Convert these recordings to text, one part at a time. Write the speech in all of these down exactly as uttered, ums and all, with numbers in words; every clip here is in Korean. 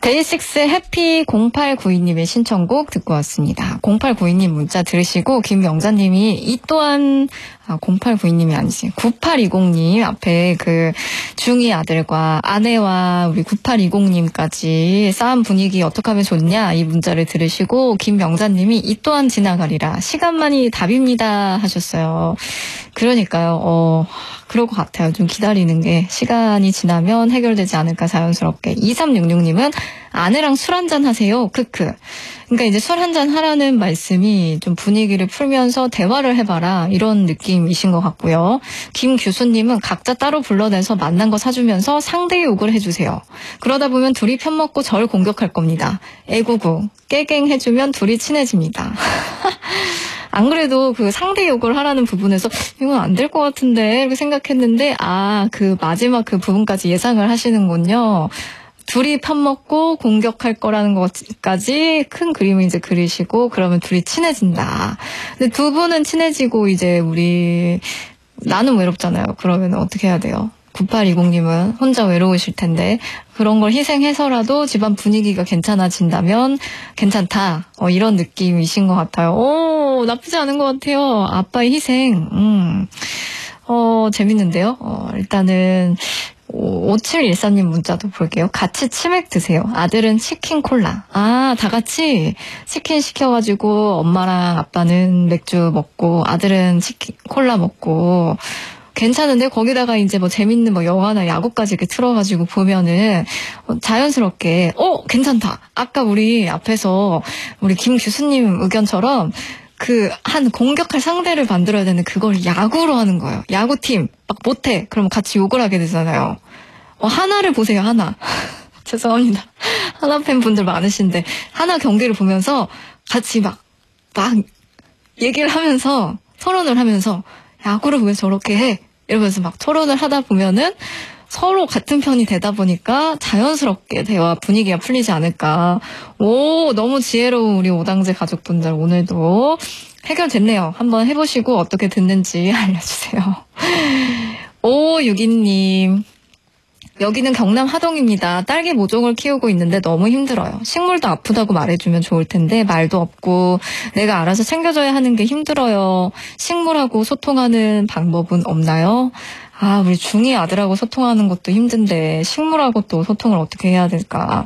데이식스의 해피 공팔구이님의 신청곡 듣고 왔습니다. 공팔구이님 문자 들으시고 김명자님이 이 또한 아, 공팔구이님이 아니지 구팔이공님 앞에 그 중이 아들과 아내와 우리 구팔이공님까지 싸움 분위기 어떻게 하면 좋냐 이 문자를 들으시고 김명자님이 이 또한 지나가리라 시간만이 답입니다 하셨어요. 그러니까요. 어, 그럴 것 같아요. 좀 기다리는 게 시간이 지나면 해결되지 않을까 자연스럽게. 이삼육육님은 아내랑 술 한잔 하세요. 크크. 그러니까 이제 술 한잔 하라는 말씀이 좀 분위기를 풀면서 대화를 해봐라 이런 느낌이신 것 같고요. 김규수님은 각자 따로 불러내서 만난 거 사주면서 상대 욕을 해주세요. 그러다 보면 둘이 편먹고 절 공격할 겁니다. 애구구 깨갱 해주면 둘이 친해집니다. 안 그래도 그 상대 욕을 하라는 부분에서 이건 안 될 것 같은데 이렇게 생각했는데 아, 그 마지막 그 부분까지 예상을 하시는군요. 둘이 편먹고 공격할 거라는 것까지 큰 그림을 이제 그리시고 그러면 둘이 친해진다. 근데 두 분은 친해지고 이제 우리 나는 외롭잖아요. 그러면 어떻게 해야 돼요? 구팔이공님은 혼자 외로우실 텐데 그런 걸 희생해서라도 집안 분위기가 괜찮아진다면 괜찮다. 어, 이런 느낌이신 것 같아요. 오, 나쁘지 않은 것 같아요. 아빠의 희생. 음, 어, 재밌는데요. 어, 일단은 오칠일사님 문자도 볼게요. 같이 치맥 드세요. 아들은 치킨 콜라. 아, 다 같이 치킨 시켜가지고 엄마랑 아빠는 맥주 먹고 아들은 치킨 콜라 먹고 괜찮은데 거기다가 이제 뭐 재밌는 뭐 영화나 야구까지 이렇게 틀어가지고 보면은 자연스럽게 어 괜찮다. 아까 우리 앞에서 우리 김 교수님 의견처럼 그 한 공격할 상대를 만들어야 되는 그걸 야구로 하는 거예요. 야구팀 막 못해. 그럼 같이 욕을 하게 되잖아요. 어, 하나를 보세요. 하나. 죄송합니다. 하나 팬분들 많으신데 하나 경기를 보면서 같이 막 막 얘기를 하면서 토론을 하면서 야구를 왜 저렇게 해? 이러면서 막 토론을 하다 보면은 서로 같은 편이 되다 보니까 자연스럽게 대화 분위기가 풀리지 않을까. 오, 너무 지혜로운 우리 오당제 가족분들 오늘도 해결됐네요. 한번 해보시고 어떻게 됐는지 알려주세요. 오육이님. 여기는 경남 하동입니다. 딸기 모종을 키우고 있는데 너무 힘들어요. 식물도 아프다고 말해주면 좋을 텐데 말도 없고 내가 알아서 챙겨줘야 하는 게 힘들어요. 식물하고 소통하는 방법은 없나요? 아, 우리 중이 아들하고 소통하는 것도 힘든데 식물하고 또 소통을 어떻게 해야 될까?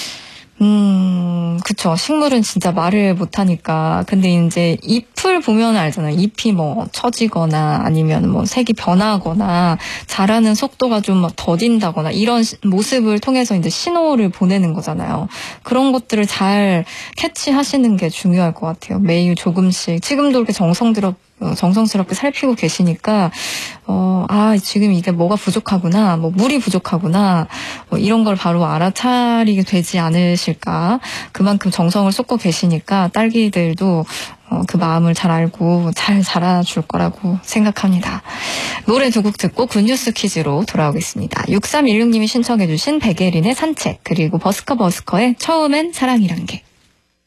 음, 그쵸. 식물은 진짜 말을 못하니까. 근데 이제 잎을 보면 알잖아요. 잎이 뭐 처지거나 아니면 뭐 색이 변하거나 자라는 속도가 좀 더딘다거나 이런 모습을 통해서 이제 신호를 보내는 거잖아요. 그런 것들을 잘 캐치하시는 게 중요할 것 같아요. 매일 조금씩. 지금도 이렇게 정성 들어 정성스럽게 살피고 계시니까 어, 아, 지금 이게 뭐가 부족하구나, 뭐 물이 부족하구나, 뭐 이런 걸 바로 알아차리게 되지 않으실까. 그만큼 정성을 쏟고 계시니까 딸기들도 어, 그 마음을 잘 알고 잘 자라줄 거라고 생각합니다. 노래 두 곡 듣고 굿뉴스 퀴즈로 돌아오겠습니다. 육삼일육님이 신청해 주신 백예린의 산책, 그리고 버스커 버스커의 처음엔 사랑이란 게.